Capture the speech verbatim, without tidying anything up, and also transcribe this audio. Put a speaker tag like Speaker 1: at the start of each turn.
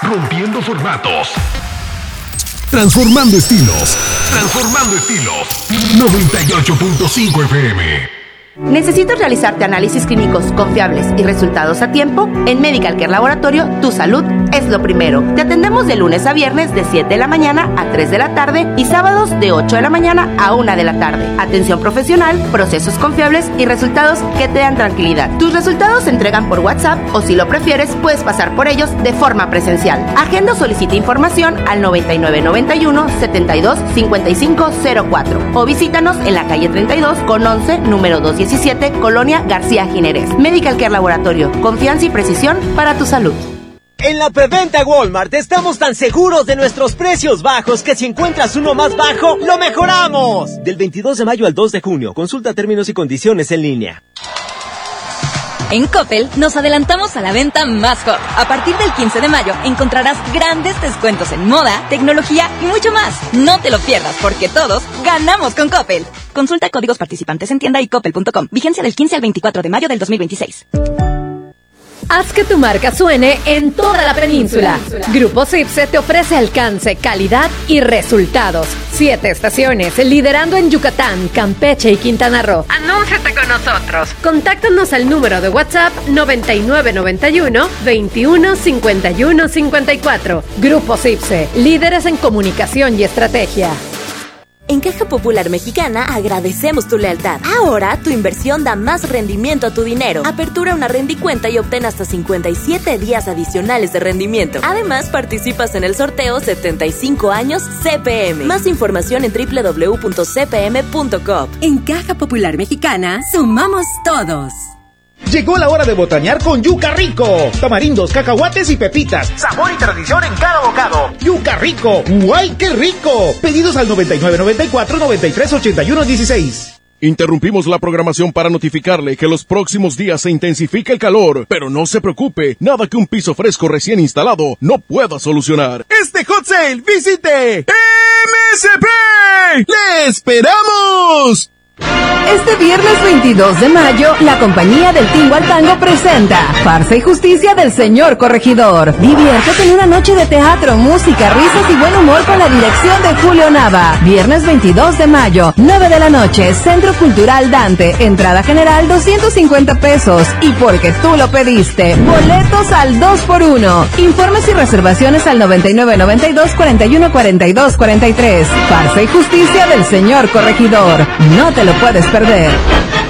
Speaker 1: Rompiendo formatos. Transformando estilos. Transformando estilos. noventa y ocho punto cinco F M.
Speaker 2: ¿Necesitas realizarte análisis clínicos confiables y resultados a tiempo? En Medical Care Laboratorio, tu salud es lo primero. Te atendemos de lunes a viernes de siete de la mañana a tres de la tarde y sábados de ocho de la mañana a una de la tarde. Atención profesional, procesos confiables y resultados que te dan tranquilidad. Tus resultados se entregan por WhatsApp o, si lo prefieres, puedes pasar por ellos de forma presencial. Agenda o solicita información al noventa y nueve noventa y uno setenta y dos cincuenta y cinco cero cuatro o visítanos en la calle treinta y dos con once, número doscientos diecisiete, Colonia García Jiménez. Medical Care Laboratorio, confianza y precisión para tu salud.
Speaker 3: En la preventa Walmart estamos tan seguros de nuestros precios bajos que si encuentras uno más bajo, ¡lo mejoramos! Del veintidós de mayo al dos de junio, consulta términos y condiciones en línea.
Speaker 4: En Coppel nos adelantamos a la venta más hot. A partir del quince de mayo encontrarás grandes descuentos en moda, tecnología y mucho más. No te lo pierdas porque todos ganamos con Coppel. Consulta códigos participantes en tienda y coppel punto com. Vigencia del quince al veinticuatro de mayo del dos mil veintiséis.
Speaker 5: Haz que tu marca suene en toda la península. Grupo Cipse te ofrece alcance, calidad y resultados. Siete estaciones, liderando en Yucatán, Campeche y Quintana Roo. Anúnciate con nosotros. Contáctanos al número de WhatsApp noventa y nueve noventa y uno veintiuno cincuenta y uno cincuenta y cuatro. Grupo Cipse, líderes en comunicación y estrategia.
Speaker 6: En Caja Popular Mexicana agradecemos tu lealtad. Ahora tu inversión da más rendimiento a tu dinero. Apertura una rendicuenta y obtén hasta cincuenta y siete días adicionales de rendimiento. Además, participas en el sorteo setenta y cinco años C P M. Más información en doble u doble u doble u punto c p m punto com.
Speaker 7: En Caja Popular Mexicana, sumamos todos.
Speaker 8: Llegó la hora de botanear con Yuca Rico. Tamarindos, cacahuates y pepitas. Sabor y tradición en cada bocado. Yuca Rico. ¡Guay, qué rico! Pedidos al noventa y nueve noventa y cuatro noventa y tres ochenta y uno dieciséis.
Speaker 9: Interrumpimos la programación para notificarle que los próximos días se intensifica el calor, pero no se preocupe, nada que un piso fresco recién instalado no pueda solucionar.
Speaker 8: Este hot sale, visite M S P. ¡Le esperamos!
Speaker 10: Este viernes veintidós de mayo, la compañía del Tingo al Tango presenta Farsa y Justicia del Señor Corregidor. Diviértete en una noche de teatro, música, risas y buen humor con la dirección de Julio Nava. Viernes veintidós de mayo, nueve de la noche, Centro Cultural Dante. Entrada general doscientos cincuenta pesos. Y porque tú lo pediste, boletos al dos por uno. Informes y reservaciones al noventa y nueve noventa y dos cuarenta y uno cuarenta y dos cuarenta y tres. Farsa y Justicia del Señor Corregidor. No te lo puedes perder.